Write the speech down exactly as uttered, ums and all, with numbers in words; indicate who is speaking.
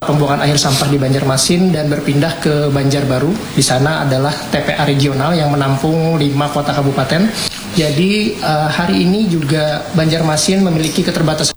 Speaker 1: pembuangan akhir sampah di Banjarmasin dan berpindah ke Banjarbaru. Di sana adalah T P A regional yang menampung lima kota kabupaten. Jadi uh, hari ini juga Banjarmasin memiliki keterbatasan